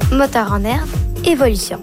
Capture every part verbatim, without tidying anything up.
Moteur en herbe, évolution.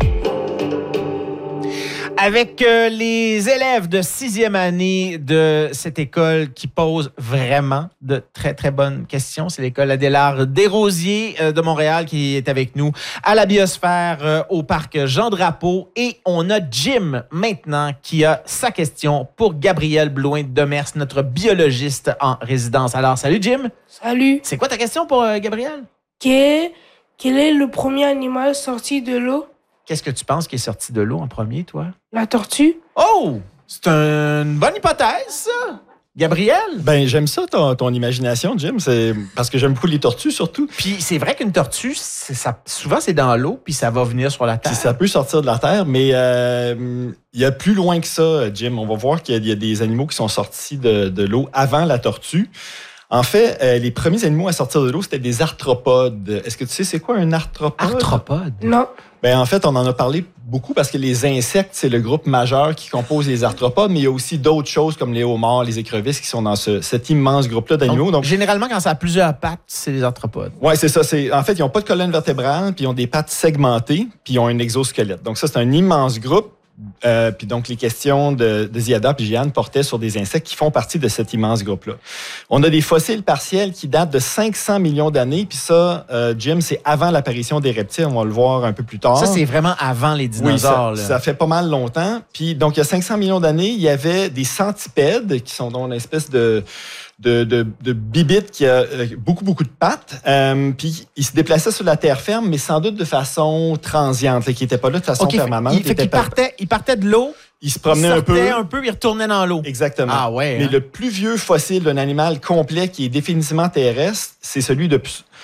Avec euh, les élèves de sixième année de cette école qui pose vraiment de très, très bonnes questions. C'est l'école Adélard Desrosiers euh, de Montréal qui est avec nous à la biosphère euh, au parc Jean-Drapeau. Et on a Jim maintenant qui a sa question pour Gabriel Blouin-Demers, notre biologiste en résidence. Alors, salut Jim. Salut. C'est quoi ta question pour euh, Gabriel? Quel, quel est le premier animal sorti de l'eau? Qu'est-ce que tu penses qui est sorti de l'eau en premier, toi? La tortue. Oh! C'est une bonne hypothèse, ça! Gabriel? Ben, j'aime ça, ton, ton imagination, Jim. C'est parce que j'aime beaucoup les tortues, surtout. Puis c'est vrai qu'une tortue, c'est, ça, souvent, c'est dans l'eau, puis ça va venir sur la terre. Puis ça peut sortir de la terre, mais euh, il y a plus loin que ça, Jim. On va voir qu'il y a, il y a des animaux qui sont sortis de, de l'eau avant la tortue. En fait, euh, les premiers animaux à sortir de l'eau, c'était des arthropodes. Est-ce que tu sais c'est quoi un arthropode? Arthropode? Non. Ben, en fait, on en a parlé beaucoup parce que les insectes, c'est le groupe majeur qui compose les arthropodes, mais il y a aussi d'autres choses comme les homards, les écrevisses qui sont dans ce, cet immense groupe-là d'animaux. Donc, Donc, généralement, quand ça a plusieurs pattes, c'est les arthropodes. oui, c'est ça. C'est, en fait, ils n'ont pas de colonne vertébrale, puis ils ont des pattes segmentées, puis ils ont un exosquelette. Donc ça, c'est un immense groupe. Euh, puis donc, les questions de, de Ziada et Jeanne portaient sur des insectes qui font partie de cet immense groupe-là. On a des fossiles partiels qui datent de cinq cents millions d'années, puis ça, euh, Jim, c'est avant l'apparition des reptiles. On va le voir un peu plus tard. Ça, c'est vraiment avant les dinosaures. Oui, ça, là. ça fait pas mal longtemps. Puis donc, il y a cinq cents millions d'années, il y avait des centipèdes qui sont dans une espèce de... de, de, de bibite qui a beaucoup, beaucoup de pattes. Euh, puis, il se déplaçait sur la terre ferme, mais sans doute de façon transiente, là, qui n'était pas là de façon okay, permanente. Il, fait qu'il partait, il partait de l'eau, il se promenait il un peu. un peu, il retournait dans l'eau. Exactement. Ah ouais. Mais hein? le plus vieux fossile d'un animal complet qui est définitivement terrestre, c'est celui de...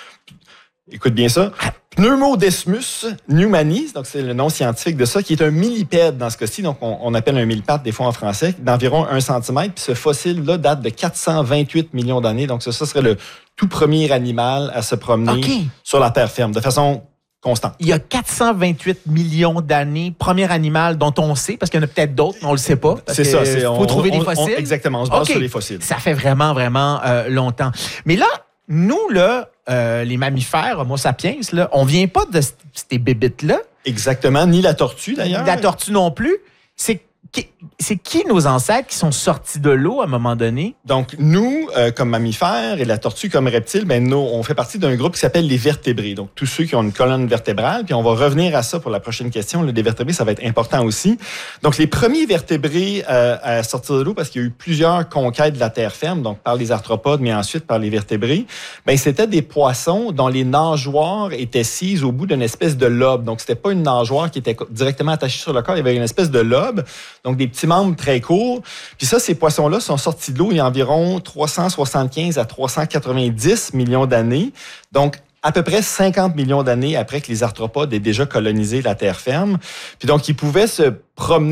Écoute bien ça. Pneumodesmus pneumanis, donc c'est le nom scientifique de ça, qui est un millipède dans ce cas-ci, donc on, on appelle un millipède des fois en français, d'environ un centimètre. Puis ce fossile-là date de quatre cent vingt-huit millions d'années. Donc ça, ça serait le tout premier animal à se promener okay. sur la terre ferme, de façon constante. Il y a quatre cent vingt-huit millions d'années, premier animal dont on sait, parce qu'il y en a peut-être d'autres, mais on le sait pas. C'est ça. Il faut on, trouver on, des fossiles. On, exactement, on se base okay. sur les fossiles. Ça fait vraiment, vraiment euh, longtemps. Mais là, nous, là, euh, les mammifères, Homo sapiens, là, on vient pas de ces bébites-là. Exactement, ni la tortue d'ailleurs. La tortue non plus. C'est qui, c'est qui nos ancêtres qui sont sortis de l'eau à un moment donné? Donc, nous, euh, comme mammifères et la tortue comme reptile, ben, nous, on fait partie d'un groupe qui s'appelle les vertébrés. Donc, tous ceux qui ont une colonne vertébrale. Puis, on va revenir à ça pour la prochaine question. Les vertébrés, ça va être important aussi. Donc, les premiers vertébrés euh, à sortir de l'eau, parce qu'il y a eu plusieurs conquêtes de la terre ferme, donc par les arthropodes, mais ensuite par les vertébrés, ben, c'était des poissons dont les nageoires étaient sciées au bout d'une espèce de lobe. Donc, c'était pas une nageoire qui était directement attachée sur le corps. Il y avait une espèce de lobe. Donc, des petits membres très courts. Puis ça, ces poissons-là sont sortis de l'eau il y a environ trois cent soixante-quinze à trois cent quatre-vingt-dix millions d'années. Donc, à peu près cinquante millions d'années après que les arthropodes aient déjà colonisé la terre ferme. Puis donc, ils pouvaient se promener